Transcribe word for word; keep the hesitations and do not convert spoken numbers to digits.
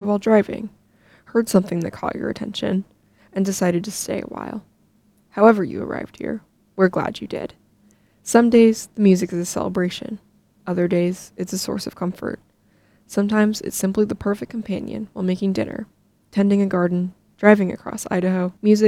while driving, heard something that caught your attention, and decided to stay a while. However you arrived here, we're glad you did. Some days, the music is a celebration. Other days, it's a source of comfort. Sometimes it's simply the perfect companion while making dinner, tending a garden, driving across Idaho. Music